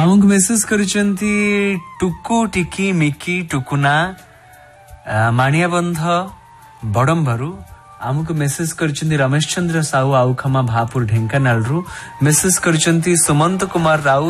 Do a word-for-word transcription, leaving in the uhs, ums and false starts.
आमको मेसेज करिसेंती टुकु टिकी मिकी टुकुना माणिया बंध बड़म्बरू आमको मेसेज करिसेंती रमेश चंद्र साहू आउखमा भापुर ढेंकानाल रु मेसेज करिसेंती सुमंत कुमार राउ